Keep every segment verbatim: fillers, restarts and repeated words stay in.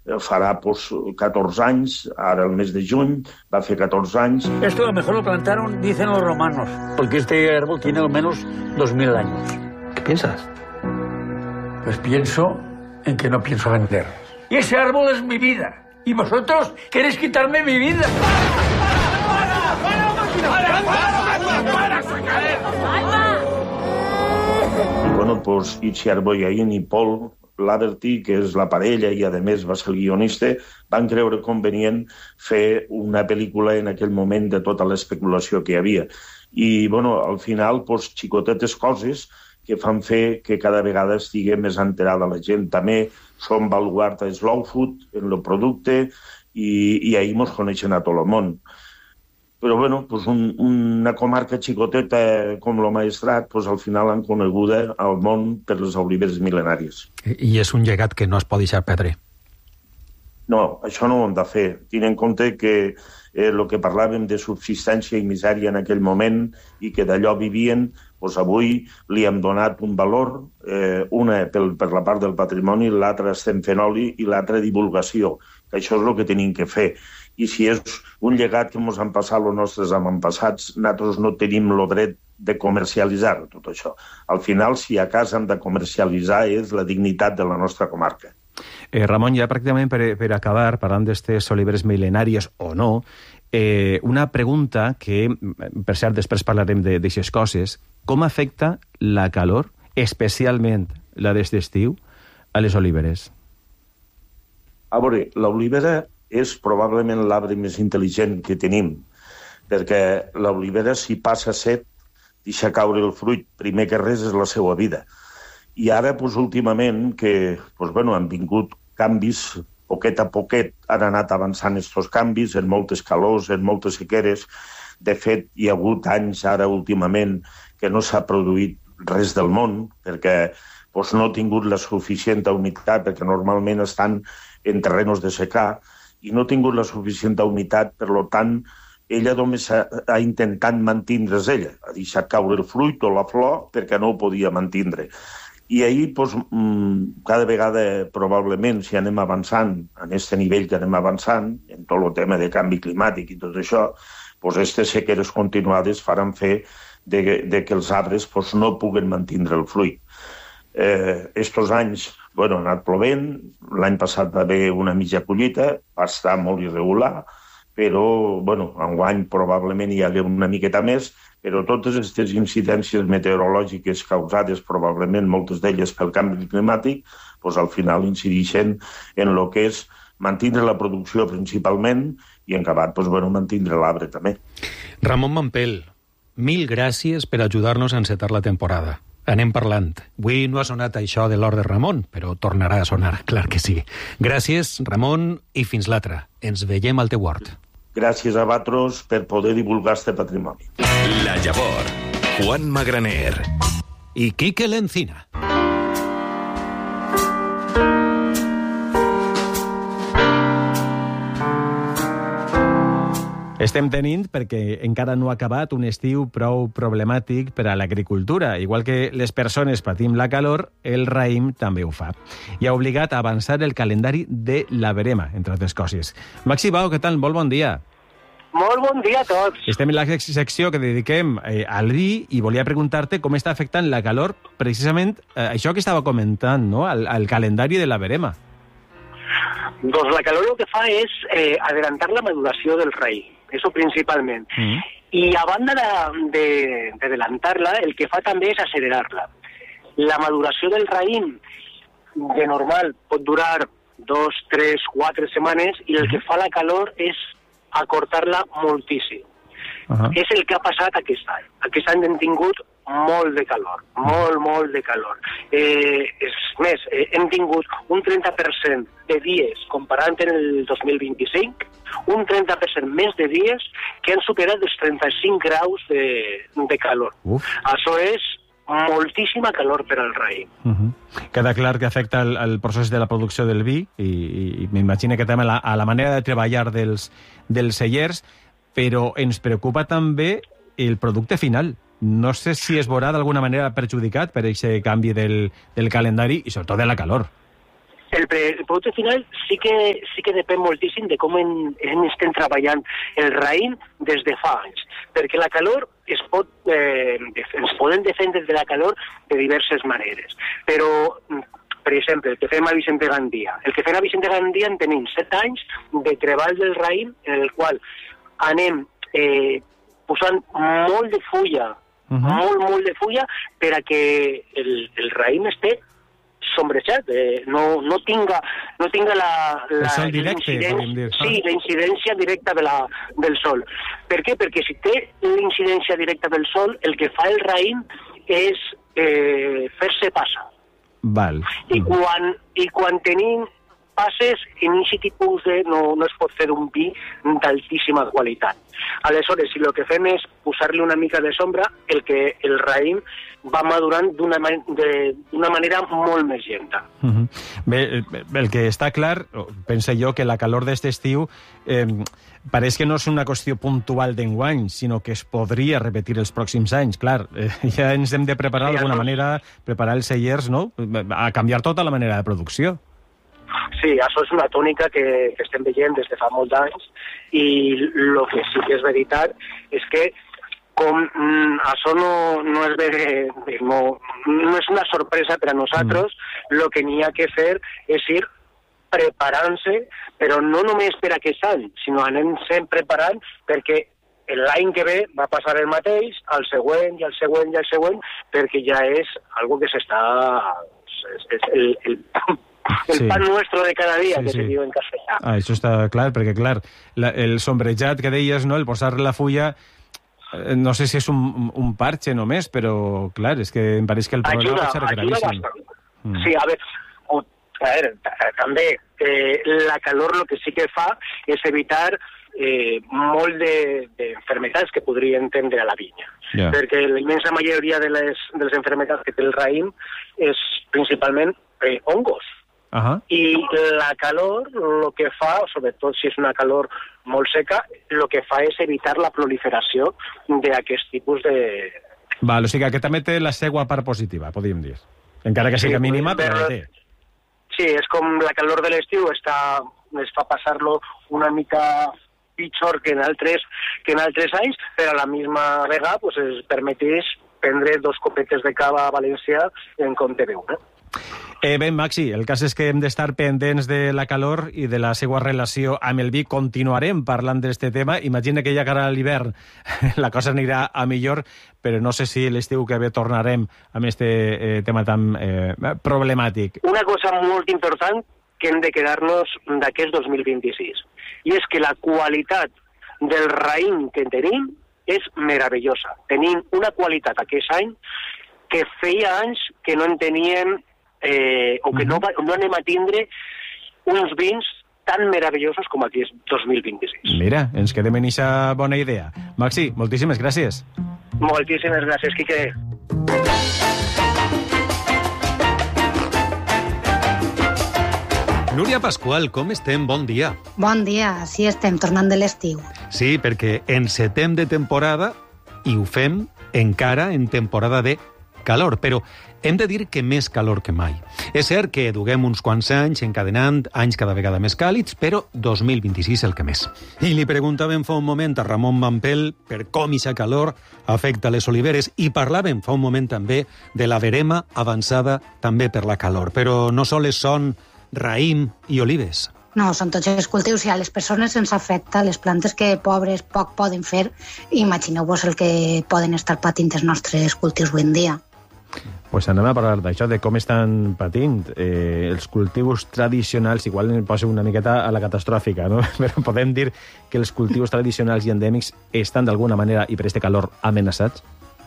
farà pues, catorze anys, ara el mes de juny, va fer catorze anys. Esto a lo mejor lo plantaron, dicen los romanos, porque este árbol tiene al menos dos mil años. ¿Qué piensas? Pues pienso en que no pienso vender. Y ese árbol es mi vida. Y vosotros queréis quitarme mi vida. ¡Para! ¡Para! ¡Para! ¡Para! ¡Para! ¡Para! I, bueno, pues Itziar Boyain i Paul Laverty, que és la parella i, a més, va ser el guionista, van creure convenient fer una pel·lícula en aquell moment de tota l'especulació que hi havia. I, bueno, al final, pues, xicotetes coses que fan fer que cada vegada estigui més enterada la gent. També som baluart a Slow Food, en el producte, i, i ahir ens coneixen a tot el món. Però, bueno, pues un, una comarca xicoteta com el Maestrat, pues, al final han coneguda al món per les oliveres mil·lenàries. I és un llegat que no es pot deixar perdre. No, això no ho hem de fer. Tenint en compte que eh, el que parlàvem de subsistència i misèria en aquell moment i que d'allò vivien, doncs avui li hem donat un valor, eh, una per, per la part del patrimoni, l'altra estem fent oli i l'altra divulgació, que això és el que tenim que fer. I si és un llegat que ens han passat els nostres avantpassats, nosaltres no tenim el dret de comercialitzar tot això. Al final, si a casa hem de comercialitzar, és la dignitat de la nostra comarca. Eh, Ramon, ja pràcticament per, per acabar, parlant d'estes oliveres mil·lenàries o no, eh, una pregunta que, per cert, després parlarem d'aixes coses, com afecta la calor, especialment la d'este estiu, a les oliveres? A veure, l'olivera és probablement l'arbre més intel·ligent que tenim, perquè l'olivera, si passa set, deixa caure el fruit. Primer que res és la seva vida. I ara, doncs, últimament, que doncs, bueno, han vingut canvis, poquet a poquet han anat avançant aquests canvis, en moltes calors, en moltes sequeres. De fet, hi ha hagut anys ara últimament que no s'ha produït res del món, perquè doncs, no ha tingut la suficient humitat, perquè normalment estan en terrenos de secà, i no ha tingut la suficient humitat, per tant, ella només ha, ha intentat mantindre's ella, ha deixat caure el fruit o la flor perquè no ho podia mantindre. I ahir, doncs, cada vegada, probablement, si anem avançant, en aquest nivell que anem avançant, en tot el tema de canvi climàtic i tot això, doncs, aquestes sequeres continuades faran fer de, de que els arbres doncs, no puguen mantindre el fruit. Eh, estos anys, bueno, ha anat plovent, l'any passat va haver una mitja collita, va estar molt irregular, però, bueno, enguany probablement hi hagué una miqueta més, però totes aquestes incidències meteorològiques causades probablement, moltes d'elles pel canvi climàtic, doncs al final incideixen en el que és mantindre la producció principalment i en acabat, doncs, bueno, mantindre l'arbre també. Ramon Mampel, mil gràcies per ajudar-nos a encetar la temporada. Anem parlant. Avui no ha sonat això de l'or de Ramon, però tornarà a sonar, clar que sí. Gràcies, Ramon, i fins l'altra. Ens veiem al teu hort. Gràcies a vosaltres per poder divulgar este patrimoni. La Llavor, Juan Magraner. I Quique Lencina. Estem tenint, perquè encara no ha acabat, un estiu prou problemàtic per a l'agricultura. Igual que les persones patim la calor, el raïm també ho fa. I ha obligat a avançar el calendari de la verema, entre altres coses. Maxi Bao, què tal? Molt bon dia. Molt bon dia a tots. Estem en la secció que dediquem eh, al vi i volia preguntar-te com està afectant la calor precisament eh, això que estava comentant, no?, al, al calendari de la verema. Doncs la calor el que fa és eh, adelantar la maduració del raïm. Eso principalment. Mm. I a banda d'adelantar-la, el que fa també és accelerar-la. La maduració del raïm, de normal, pot durar dos, tres, quatre setmanes, i el que fa la calor és acortar-la moltíssim. Uh-huh. És el que ha passat aquest any. Aquest any hem tingut molt de calor, molt, molt de calor. Eh, és més, eh, hem tingut un trenta per cent de dies, comparant en el dos mil vint-i-cinc, un trenta per cent més de dies que han superat els trenta-cinc graus de, de calor. Uf. Això és moltíssima calor per al raïm. Uh-huh. Queda clar que afecta el, el procés de la producció del vi i, i, i m'imagino que també la, a la manera de treballar dels, dels cellers, però ens preocupa també el producte final. No sé si es veurà d'alguna manera perjudicat per aquest canvi del, del calendari i sobretot de la calor. El, pre, el producte final sí que, sí que depèn moltíssim de com en, en estem treballant el raïm des de fa anys, perquè la calor es pot, eh, ens podem defendre de la calor de diverses maneres, però, per exemple, el que fem a Vicente Gandia, el que fem a Vicente Gandia en tenim set anys de treball del raïm en el qual anem eh, posant molt de fulla, uh-huh. molt, molt de fulla, per a que el, el raïm esté sombrejat, eh, no, no tinga, no tinga la, la, el sol directe, podríem dir. Sí, la incidència directa de la, del sol. Per què? Perquè si té la incidència directa del sol, el que fa el raïm és eh, fer-se passa. Val. I quan, i quan tenim passes, en aquest tipus de... No, no es pot fer un vi d'altíssima qualitat. Aleshores, si el que fem és posar-li una mica de sombra, el que el raïm va madurant d'una d'una manera molt més lenta. Uh-huh. Bé, el que està clar, penso jo, que la calor d'aquest estiu eh, pareix que no és una qüestió puntual d'enguany, sinó que es podria repetir els pròxims anys. Clar, eh, ja ens hem de preparar sí, d'alguna no... manera, preparar els cellers, no?, a canviar tota la manera de producció. Sí, això és una tònica que, que estem veient des de fa molts anys i el que sí que és veritat és que com mm, això no, no, és de, no, no és una sorpresa per a nosaltres, el mm. que n'hi ha que fer és ir preparant-se, però no només per aquest any, sinó anem-se'n preparant perquè l'any que ve va passar el mateix, el següent i el següent i el següent, perquè ja és algo que s'està... És, és el, el, el sí. pan nuestro de cada dia, sí, que sí. se diu en castellà. Ah, això està clar, perquè clar, la, el sombrejat que deies, no?, el posar la fulla, eh, no sé si és un, un parche només, però clar, és que em pareix que el problema ajuda, pot ser gravíssim. Mm. Sí, a veure, o, a veure, també eh, la calor el que sí que fa és evitar eh, molt d'enfermetats de, que podrien tendre a la vinya. Yeah. Perquè la immensa majoria de les, de les enfermetats que té el raïm és principalment eh, hongos. Uh-huh. I la calor, el que fa, sobretot si és una calor molt seca, el que fa és evitar la proliferació d'aquest tipus de... Val, o sigui que també té la seva part positiva, podríem dir. Encara que sigui sí, mínima, però la té. Sí, és com la calor de l'estiu està, es fa passar-lo una mica pitjor que en altres, que en altres anys, però a la misma vegada pues, es permeteix prendre dos copetes de cava a València en compte d'una. Eh, bé, Maxi, el cas és que hem d'estar pendents de la calor i de la seva relació amb el vi. Continuarem parlant d'aquest tema. Imagina que ja cara a l'hivern la cosa anirà a millor, però no sé si l'estiu que ve tornarem amb aquest eh, tema tan eh, problemàtic. Una cosa molt important que hem de quedar-nos d'aquest dos mil vint-i-sis, i és que la qualitat del raïm que tenim és meravellosa. Tenim una qualitat aquest any que feia anys que no en teníem eh, o que no, no anem a tindre uns vins tan meravellosos com aquest dos mil vint-i-sis. Mira, ens quedem en aquesta bona idea. Maxi, moltíssimes gràcies. Moltíssimes gràcies, Quique. Núria Pascual, com estem? Bon dia. Bon dia, sí estem, tornant de l'estiu. Sí, perquè encetem de temporada i ho fem encara en temporada de calor, però hem de dir que més calor que mai. És cert que duguem uns quants anys encadenant anys cada vegada més càlids, però dos mil vint-i-sis el que més. I li preguntàvem fa un moment a Ramon Mampel per com aquesta calor afecta les oliveres i parlàvem fa un moment també de la verema avançada també per la calor. Però no sols són raïm i olives. No, són tots els cultius i a les persones ens afecta les plantes que pobres poc poden fer. Imagineu-vos el que poden estar patint els nostres cultius avui en dia. Pues anem a parlar d'això, de com estan patint eh, els cultius tradicionals. Igual em poso una miqueta a la catastròfica, no? Però podem dir que els cultius tradicionals i endèmics estan d'alguna manera, i per este calor, amenaçats?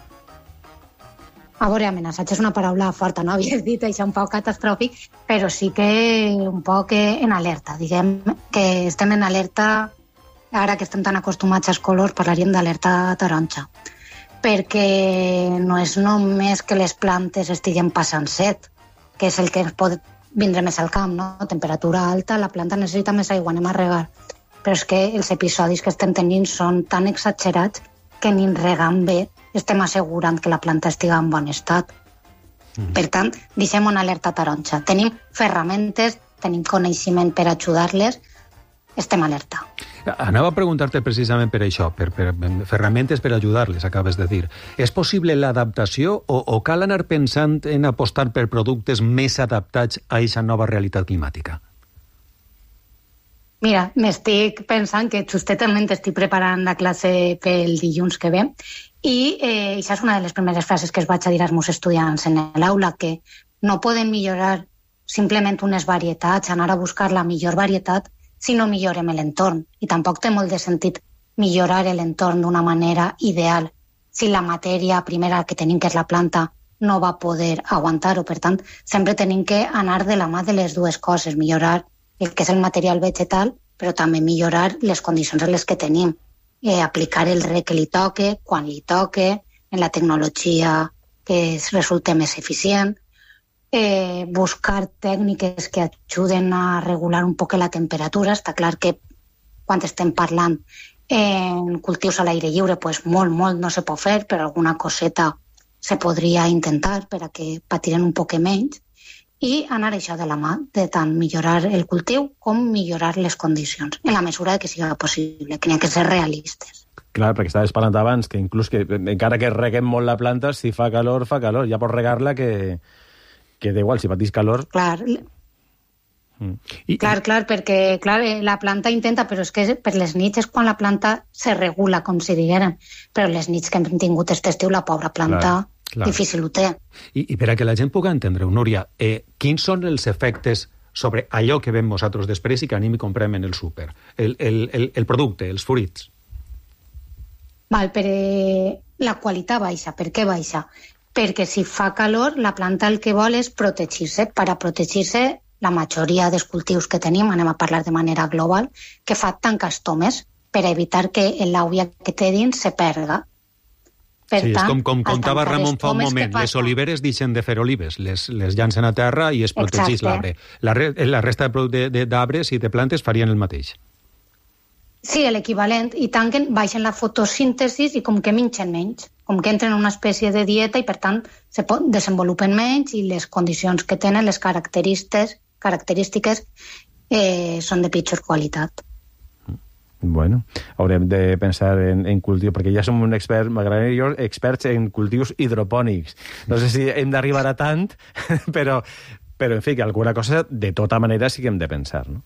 A veure, amenaçats és una paraula forta, no? Havies dit això un poc catastròfic, però sí que un poc en alerta. Diguem que estem en alerta, ara que estem tan acostumats als colors, parlaríem d'alerta taronja. Perquè no és només que les plantes estiguen passant set, que és el que ens pot vindre més al camp, no? Temperatura alta, la planta necessita més aigua, anem a regar. Però és que els episodis que estem tenint són tan exagerats que ni regant bé estem assegurant que la planta estigui en bon estat. Mm. Per tant, deixem una alerta taronja. Tenim ferramentes tenim coneixement per ajudar-les, estem alerta. Anava a preguntar-te precisament per això, per, per ferramentes per ajudar-les, acabes de dir. És possible l'adaptació o, o cal anar pensant en apostar per productes més adaptats a aquesta nova realitat climàtica? Mira, m'estic pensant que justament estic preparant la classe pel dilluns que ve i eh, això és una de les primeres frases que es vaig a dir als meus estudiants en l'aula, que no podem millorar simplement unes varietats, anar a buscar la millor varietat, si no millorem l'entorn. I tampoc té molt de sentit millorar l'entorn d'una manera ideal si la matèria primera que tenim, que és la planta, no va poder aguantar-ho. Per tant, sempre tenim que anar de la mà de les dues coses, millorar el que és el material vegetal, però també millorar les condicions en les que tenim. Eh, aplicar el reg que li toque, quan li toque, en la tecnologia que es resulte més eficient, eh, buscar tècniques que ajuden a regular un poc la temperatura. Està clar que quan estem parlant en cultius a l'aire lliure, pues molt, molt no se pot fer, però alguna coseta se podria intentar per a que patiren un poc menys, i anar això de la mà, de tant millorar el cultiu com millorar les condicions, en la mesura que siga possible, que n'hi ha que ser realistes. Clar, perquè estaves parlant abans que inclús que encara que reguem molt la planta, si fa calor, fa calor. Ja pots regar-la que, que d'igual, si patís calor... Clar, mm. I, clar, clar, perquè clar, la planta intenta, però és que per les nits és quan la planta se regula, com si diguérem. Però les nits que hem tingut aquest estiu, la pobra planta... Clar. Clar. Difícil ho té. I, I per a que la gent pugui entendre-ho, Núria, eh, quins són els efectes sobre allò que veiem nosaltres després i que anem i comprem en el súper? El, el, el, el producte, els fruits. Val, per eh, la qualitat baixa. Per què baixa? Perquè si fa calor, la planta el que vol és protegir-se. Per a protegir-se, la majoria dels cultius que tenim, anem a parlar de manera global, que fa tancar estomes per evitar que l'àvia que té dins se perda. Per sí, tant, és com, com contava Ramon fa un moment, les oliveres deixen de fer olives, les, les llancen a terra i es protegeix l'arbre. La, re, la resta d'arbres i de plantes farien el mateix. Sí, l'equivalent, i tanquen, baixen la fotosíntesi i com que minxen menys, com que entren en una espècie de dieta i per tant se desenvolupen menys i les condicions que tenen, les característiques, característiques eh, són de pitjor qualitat. Bueno, haurem de pensar en, en cultiu, perquè ja som un expert, m'agradaria jo, experts en cultius hidropònics. No sé si hem d'arribar a tant, però, però, en fi, que alguna cosa de tota manera sí que hem de pensar, no?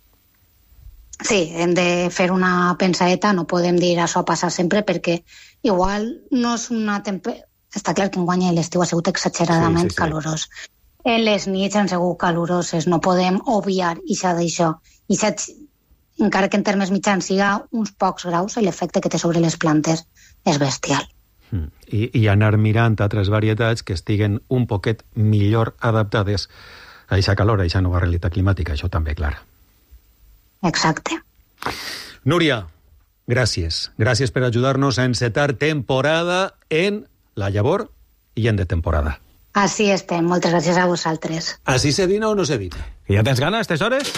Sí, hem de fer una pensadeta, no podem dir això passar sempre, perquè igual no és una temperatura... Està clar que enguany l'estiu ha sigut exageradament sí, sí, sí. calorós. En les nits han sigut caloroses, no podem obviar això d'això. I encara que en termes mitjans siga uns pocs graus, l'efecte que té sobre les plantes és bestial. Mm. I, I anar mirant altres varietats que estiguen un poquet millor adaptades a aquesta calor, a aquesta nova realitat climàtica, això també, clar. Exacte. Núria, gràcies. Gràcies per ajudar-nos a encetar temporada en La Llavor i en De Temporada. Així estem. Moltes gràcies a vosaltres. Així se dina o no se dina? I ja tens gana, a aquestes hores?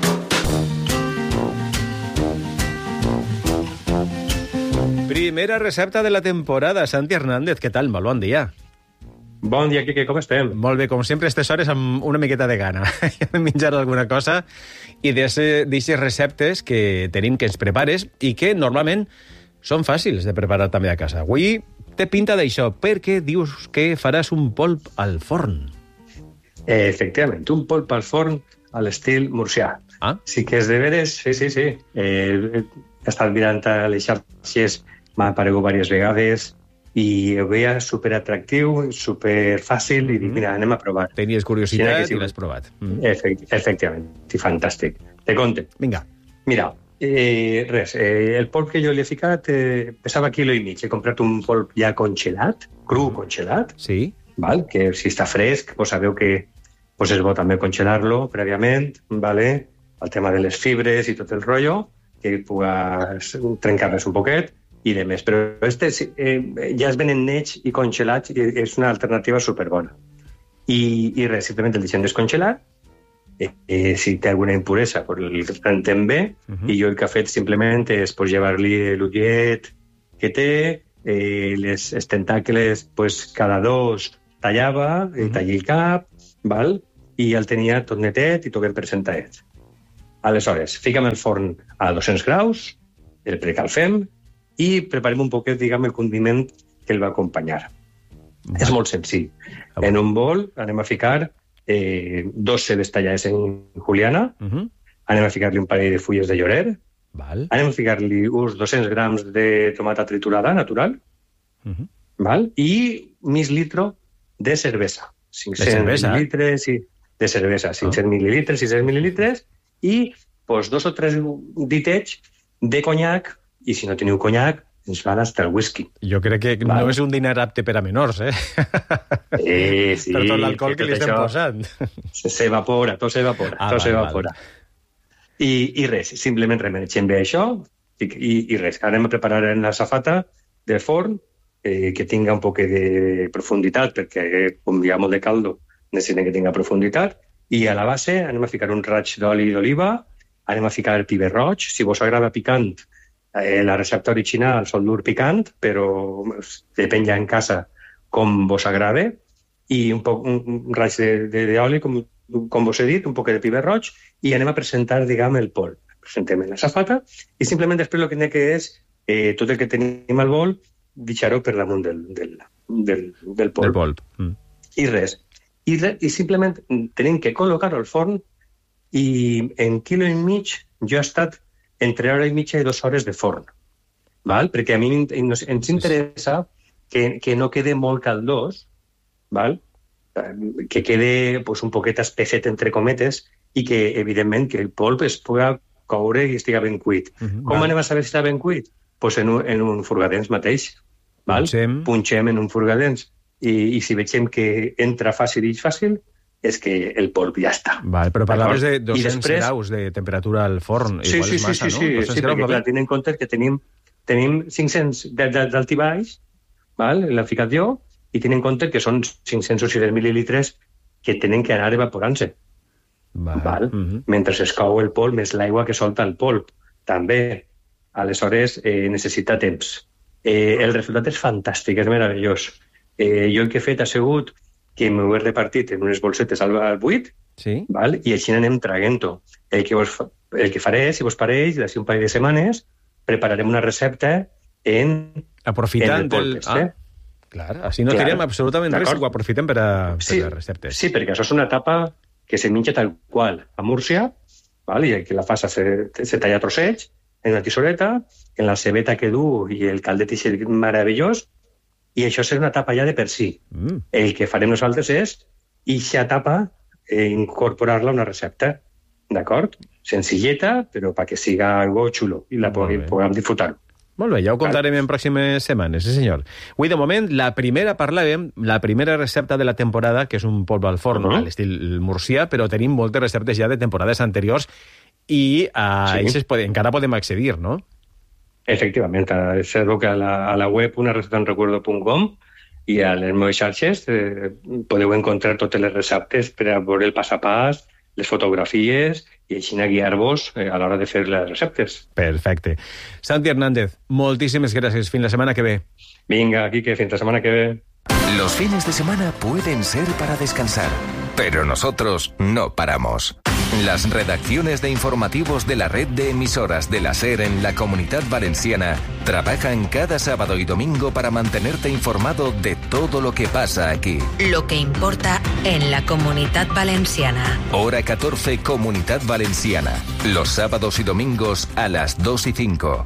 Primera recepta de la temporada. Santi Hernández, què tal? Molt bon dia. Bon dia, Quique, com estem? Molt bé, com sempre, a aquestes hores amb una miqueta de gana. Ja hem menjat alguna cosa i d'aquestes receptes que tenim que ens prepares i que normalment són fàcils de preparar també a casa. Avui té pinta d'això, perquè dius que faràs un polp al forn. Eh, efectivament, un polp al forn a l'estil murcià. Ah? Sí que és de veres, sí, sí, sí. Eh, he estat mirant a les xarxes, m'ha aparegut diverses vegades i ho veia superatractiu, superfàcil i dic, mira, anem a provar. Tenies curiositat sí, i l'has provat. Mm. Efect, efectivament, i fantàstic. Te conte. Vinga. Mira, eh, res, eh, el polp que jo li he ficat eh, pesava quilo i mig. He comprat un polp ja congelat, cru congelat, sí. Val? Que si està fresc, pues sabeu que pues és bo també congelar-lo prèviament, vale? El tema de les fibres i tot el rotllo, que pugues trencar-les un poquet, i de més. Però este eh, ja es venen nets i congelats i és una alternativa superbona. I, i res, simplement el deixem descongelar. Eh, eh, si té alguna impuresa, pues el rentem bé. Uh -huh. I jo el que he fet simplement és pues, llevar-li l'ullet que té, eh, les, els tentacles pues, cada dos tallava, uh -huh. tallé el cap, val? i el tenia tot netet i tot ben presentadet. Aleshores, ficam el forn a dos-cents graus, el precalfem i preparem un poquet, diguem, el condiment que el va acompanyar. Va. És molt senzill. Va. En un bol anem a ficar eh, dos cebes tallades en juliana, uh-huh. anem a ficar-li un parell de fulles de llorer, val. Anem a ficar-li uns dos-cents grams de tomata triturada natural, uh-huh. val? I mig litro de cervesa. cinc-cents de cervesa, mil·lilitres, sí, de cervesa, cinc-cents oh. mil·lilitres, sis-cents mil·lilitres, i pues, dos o tres ditets de conyac, i si no teniu conyac, ens van hasta el whisky. Jo crec que val. No és un dinar apte per a menors, eh? Eh, sí. Per tot l'alcohol que li estem posant. S'evapora, tot s'evapora, ah, tot s'evapora. I, I res, simplement remenegem bé això, i, i, i res, anem a preparar en la safata del forn, eh, que tinga un poc de profunditat, perquè com hi ha molt de caldo, necessitem que tinga profunditat, i a la base anem a ficar un raig d'oli d'oliva, anem a ficar el piber roig, si vos agrada picant, Eh, la recepta original sol dur picant, però depèn ja en casa com vos agrada, i un, poc, un, un raig d'oli, com, com vos he dit, un poc de piber roig, i anem a presentar, diguem, el polp. Presentem en la safata, i simplement després el que n'hi ha que és eh, tot el que tenim al bol, deixar-ho per damunt del, del, del, del polp. Del polp. Mm. I res. I, re, I simplement tenim que col·locar-ho al forn, i en quilo i mig jo he estat entre hora i mitja i dues hores de forn. Val? Perquè a mi ens interessa que, que no quede molt caldós, val? Que quede pues, un poquet espesset entre cometes i que, evidentment, que el polp es pugui coure i estigui ben cuit. Uh-huh, Com val. Anem a saber si està ben cuit? Pues en, un, en un furgadents mateix. Val? Punxem. Punxem en un furgadents. I, i si veiem que entra fàcil i fàcil, és que el polp ja està. Vale, però parlaves de dos-cents després... graus de temperatura al forn. Sí, igual sí, és massa, sí, sí, no? Sí, sí, perquè clar, tenint en compte que tenim, tenim cinc-cents d'alt i baix, val? L'hem ficat jo, i tenint en compte que són cinc-cents o sis-cents mil·lilitres que tenen que anar evaporant-se. Val. Val? Uh-huh. Mentre es cou el polp, més l'aigua que solta el polp. També, aleshores, eh, necessita temps. Eh, el resultat és fantàstic, és meravellós. Eh, jo el que he fet ha sigut que m'ho he repartit en unes bolsetes al buit, sí. Val? I així anem traguent-ho. El que, vos, el que faré, si vos pareix, d'ací un parell de setmanes, prepararem una recepta en, aprofitant en el polp. Del... Ah, clar, així no tirem absolutament res, ho aprofitem per a, per sí, a receptes. Sí, perquè això és una tapa que se menja tal qual a Múrcia, val? I que la fa se, se talla a trossets, en una tisoreta, en la cebeta que du i el caldet és meravellós, i això serà una tapa ja de per si. Mm. El que farem nosaltres és, ixa tapa, eh, incorporar-la a una recepta, d'acord? Senzilleta, però perquè siga algo xulo i la puguem, puguem disfrutar. Molt bé, ja ho contarem en pròximes setmanes, sí senyor. Avui, de moment, la primera parlàvem, la primera recepta de la temporada, que és un polp al forn, uh-huh. a l'estil murcià, però tenim moltes receptes ja de temporades anteriors i a sí. Eixes pode, encara podem accedir, no? Efectivament, és cert que a la, a la web una receta en recuerdo punt com i a les meves xarxes eh, podeu encontrar totes les receptes per a veure el pas a pas, les fotografies i així guiar-vos eh, a l'hora de fer les receptes. Perfecte. Santi Hernández, moltíssimes gràcies. Fins la setmana que ve. Vinga, Quique, fins la setmana que ve. Los fines de semana pueden ser para descansar, pero nosotros no paramos. Las redacciones de informativos de la red de emisoras de la SER en la Comunidad Valenciana trabajan cada sábado y domingo para mantenerte informado de todo lo que pasa aquí. Lo que importa en la Comunidad Valenciana. Hora catorce, Comunidad Valenciana. Los sábados y domingos a las dos y cinco.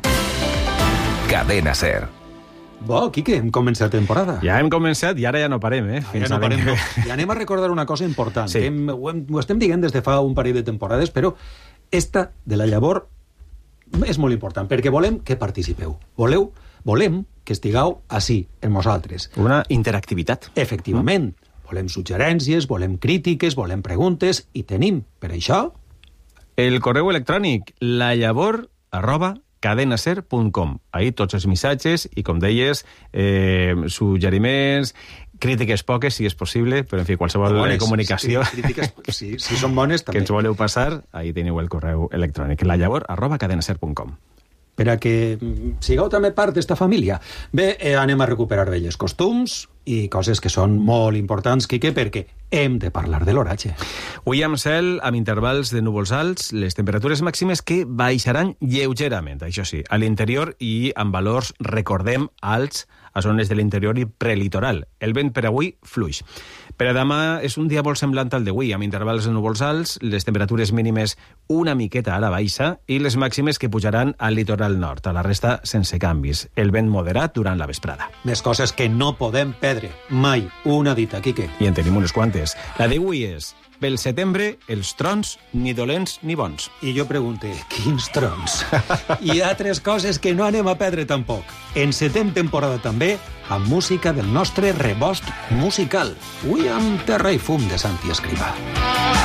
Cadena SER. Bo, Quique, hem començat temporada. Ja hem començat i ara ja no parem, eh? Fins ja no parem, no. I anem a recordar una cosa important. Sí. Hem, ho, hem, ho estem dient des de fa un parell de temporades, però esta de la llavor és molt important, perquè volem que participeu. Voleu, volem que estigueu així, en nosaltres. Una interactivitat. Efectivament. Mm. Volem suggerències, volem crítiques, volem preguntes, i tenim, per això... El correu electrònic, la llavor arroba cadenaser punt com. Ahí tots els missatges i, com deies, eh, suggeriments, crítiques poques, si és possible, però, en fi, qualsevol bones, comunicació sí, crítiques, sí, si són bones, també. Que ens voleu passar, ahí teniu el correu electrònic, la llavor arroba cadenaser punt com. Per a que sigueu també part d'esta família. Bé, eh, anem a recuperar velles costums, i coses que són molt importants, Quique, perquè hem de parlar de l'oratge. Avui amb cel, amb intervals de núvols alts, les temperatures màximes que baixaran lleugerament, això sí, a l'interior i amb valors, recordem, alts a zones de l'interior i prelitoral. El vent per avui, fluix. Per a demà és un dia molt semblant al d'avui, amb intervals de núvols alts, les temperatures mínimes una miqueta a la baixa i les màximes que pujaran al litoral nord, a la resta sense canvis. El vent moderat durant la vesprada. Més coses que no podem perdre. Mai una dita, Quique. I en tenim unes quantes. La d'avui és: pel setembre, els trons ni dolents ni bons. I jo pregunte, quins trons? Hi ha altres coses que no anem a perdre tampoc. Encetem temporada també amb música del nostre rebost musical. Avui amb Terra i Fum de Santi Escrivà.